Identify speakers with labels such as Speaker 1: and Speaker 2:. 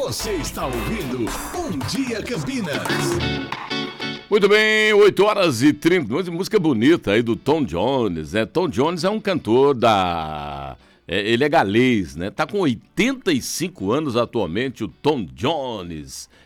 Speaker 1: Você está ouvindo Bom Dia Campinas.
Speaker 2: Muito bem, 8h30, música bonita aí do Tom Jones, né? Tom Jones é um cantor ele é galês, né? Tá com 85 anos atualmente, o Tom Jones.